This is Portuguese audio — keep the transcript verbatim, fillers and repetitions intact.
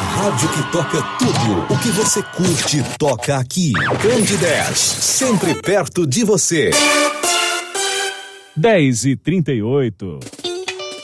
rádio que toca tudo o que você curte toca aqui. Grande dez, sempre perto de você. dez e trinta e oito.